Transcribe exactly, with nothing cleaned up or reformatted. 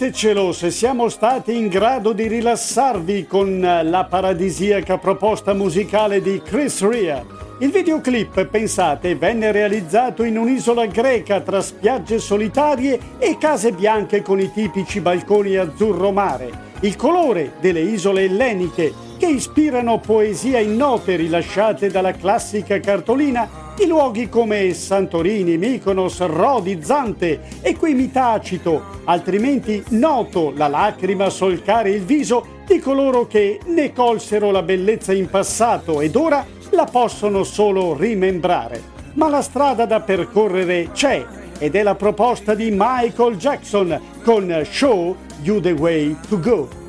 Ditecelo se siamo stati in grado di rilassarvi con la paradisiaca proposta musicale di Chris Rea. Il videoclip, pensate, venne realizzato in un'isola greca tra spiagge solitarie e case bianche con i tipici balconi azzurro mare. Il colore delle isole elleniche che ispirano poesia in note rilasciate dalla classica cartolina di luoghi come Santorini, Mykonos, Rodi, Zante e qui mi tacito, altrimenti noto la lacrima solcare il viso di coloro che ne colsero la bellezza in passato ed ora la possono solo rimembrare. Ma la strada da percorrere c'è ed è la proposta di Michael Jackson con Show You the Way to Go.